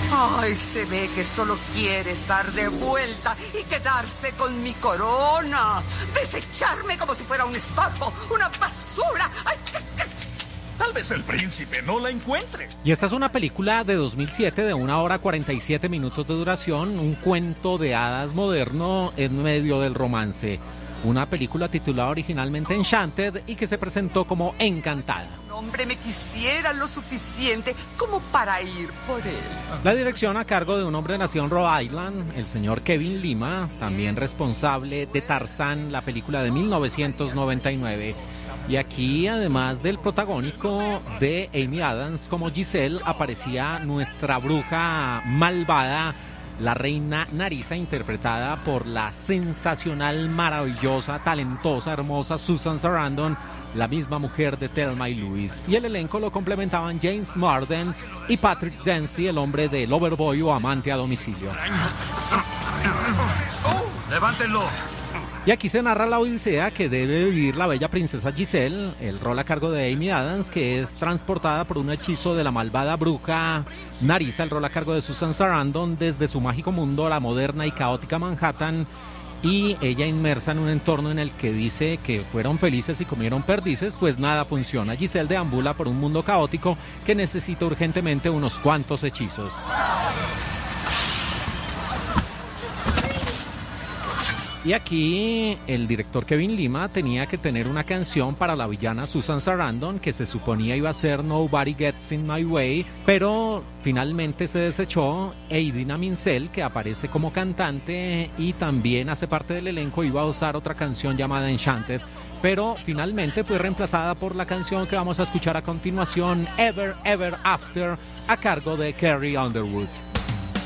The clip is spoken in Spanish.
Ay, se ve que solo quiere estar de vuelta y quedarse con mi corona. Desecharme como si fuera un estatua, una basura. Ay, Tal vez el príncipe no la encuentre. Y esta es una película de 2007 de 1 hora 47 minutos de duración, un cuento de hadas moderno en medio del romance. Una película titulada originalmente Enchanted y que se presentó como Encantada. un hombre me quisiera lo suficiente como para ir por él. La dirección a cargo de un hombre nacido en Rhode Island, el señor Kevin Lima, también responsable de Tarzán, la película de 1999. Y aquí, además del protagónico de Amy Adams como Giselle, aparecía nuestra bruja malvada, la reina Narisa, interpretada por la sensacional, maravillosa, talentosa, hermosa Susan Sarandon, la misma mujer de Thelma y Louise. Y el elenco lo complementaban James Marsden y Patrick Dempsey, el hombre de Loverboy o amante a domicilio. ¡Levántenlo! Y aquí se narra la odisea que debe vivir la bella princesa Giselle, el rol a cargo de Amy Adams, que es transportada por un hechizo de la malvada bruja Narisa, el rol a cargo de Susan Sarandon, desde su mágico mundo a la moderna y caótica Manhattan, y ella inmersa en un entorno en el que dice que fueron felices y comieron perdices, pues nada funciona. Giselle deambula por un mundo caótico que necesita urgentemente unos cuantos hechizos. Y aquí el director Kevin Lima tenía que tener una canción para la villana Susan Sarandon, que se suponía iba a ser Nobody Gets in My Way, pero finalmente se desechó. E Idina Menzel, que aparece como cantante y también hace parte del elenco, iba a usar otra canción llamada Enchanted, pero finalmente fue reemplazada por la canción que vamos a escuchar a continuación, Ever Ever After, a cargo de Carrie Underwood.